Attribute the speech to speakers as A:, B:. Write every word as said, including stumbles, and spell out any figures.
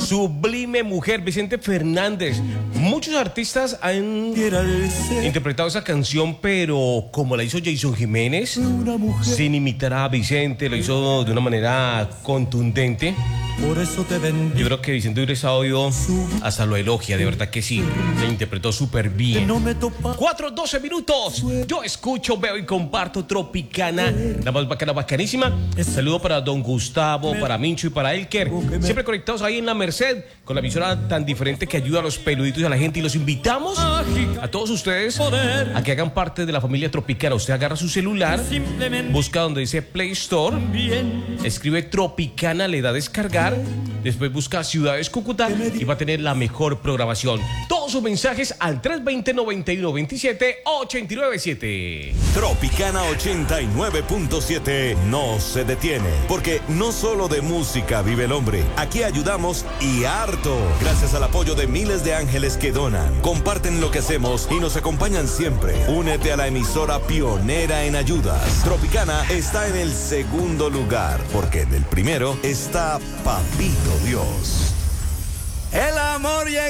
A: Sublime Mujer, Vicente Fernández. Muchos artistas han interpretado esa canción, pero como la hizo Jason Jiménez, sin imitar a Vicente, lo hizo de una manera contundente.
B: Por eso te vendí.
A: Yo creo que Vicente hubiera oído hasta lo elogia, de verdad que sí. Se interpretó súper bien. cuatro, doce minutos. Yo escucho, veo y comparto Tropicana, la más bacana, bacanísima. Saludo para don Gustavo, para Mincho y para Elker. Siempre conectados ahí en la Merced, con la emisora tan diferente que ayuda a los peluditos y a la gente. Y los invitamos a todos ustedes a que hagan parte de la familia Tropicana. Usted agarra su celular, busca donde dice Play Store, escribe Tropicana, le da a descargar. Después busca Ciudades Cúcuta y va a tener la mejor programación. Todos sus mensajes al tres dos cero, nueve uno dos siete, ocho nueve siete.
C: Tropicana ochenta y nueve punto siete no se detiene, porque no solo de música vive el hombre. Aquí ayudamos y harto. Gracias al apoyo de miles de ángeles que donan, comparten lo que hacemos y nos acompañan siempre. Únete a la emisora pionera en ayudas. Tropicana está en el segundo lugar, porque en el primero está Papito Dios.
B: El amor llega.